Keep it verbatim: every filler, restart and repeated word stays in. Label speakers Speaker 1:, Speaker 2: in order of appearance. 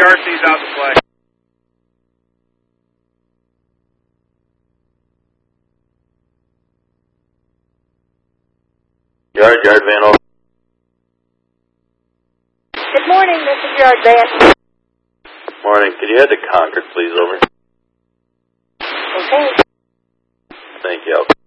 Speaker 1: R C's out to play.
Speaker 2: Yard, yard van over.
Speaker 3: Good morning, this is Yard Van.
Speaker 2: Morning. Could you head to Concord, please, over?
Speaker 3: Okay.
Speaker 2: Thank you.